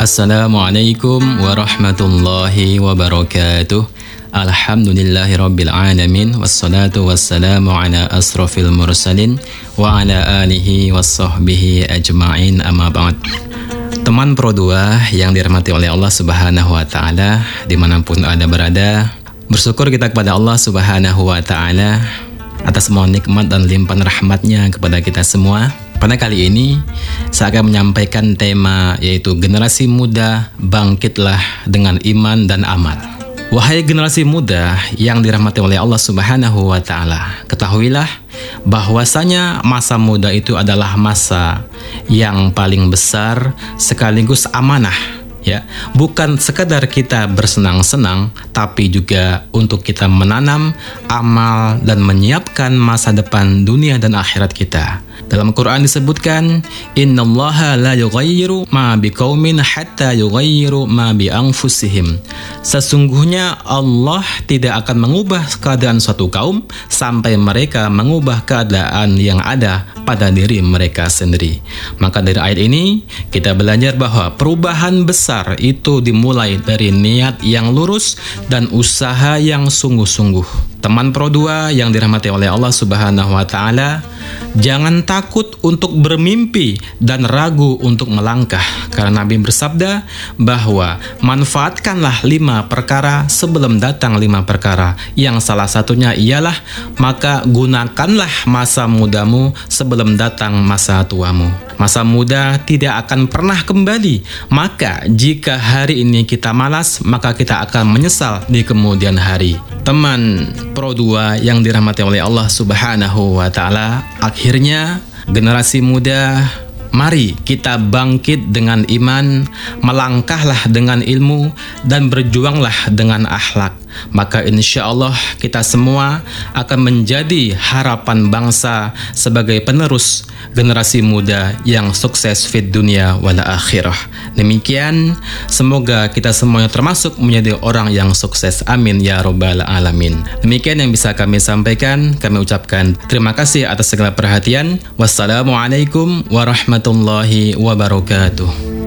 Assalamualaikum warahmatullahi wabarakatuh. Alhamdulillahirabbil alamin wassalatu wassalamu ala asrofil mursalin wa ala alihi wassahbihi ajma'in, amma ba'd. Teman Pro 2 yang dirahmati oleh Allah Subhanahu wa taala dimanapun Anda berada, bersyukur kita kepada Allah Subhanahu wa taala atas semua nikmat dan limpahan rahmatnya kepada kita semua. Pada kali ini saya akan menyampaikan tema yaitu generasi muda bangkitlah dengan iman dan amal. Wahai generasi muda yang dirahmati oleh Allah Subhanahu wa taala, ketahuilah bahwasanya masa muda itu adalah masa yang paling besar sekaligus amanah, ya. Bukan sekadar kita bersenang-senang, tapi juga untuk kita menanam amal dan menyiapkan masa depan dunia dan akhirat kita. Dalam Quran disebutkan, innallaha la yughayyiru ma biqaumin hatta yughayyiru ma bi anfusihim. Sesungguhnya Allah tidak akan mengubah keadaan suatu kaum sampai mereka mengubah keadaan yang ada pada diri mereka sendiri. Maka dari ayat ini kita belajar bahwa perubahan besar itu dimulai dari niat yang lurus dan usaha yang sungguh-sungguh. Teman Pro 2 yang dirahmati oleh Allah Subhanahu wa taala, jangan takut untuk bermimpi dan ragu untuk melangkah, karena Nabi bersabda bahwa manfaatkanlah 5 perkara sebelum datang 5 perkara, yang salah satunya ialah maka gunakanlah masa mudamu sebelum datang masa tuamu. Masa muda tidak akan pernah kembali, maka jika hari ini kita malas, maka kita akan menyesal di kemudian hari. Teman Pro 2 yang dirahmati oleh Allah Subhanahu wa taala, akhirnya generasi muda, mari kita bangkit dengan iman, melangkahlah dengan ilmu, dan berjuanglah dengan akhlak. Maka insya Allah kita semua akan menjadi harapan bangsa sebagai penerus generasi muda yang sukses fid dunia wal akhirah. Demikian, semoga kita semuanya termasuk menjadi orang yang sukses. Amin ya robbal alamin. Demikian yang bisa kami sampaikan. Kami ucapkan terima kasih atas segala perhatian. Wassalamualaikum warahmatullahi wabarakatuh.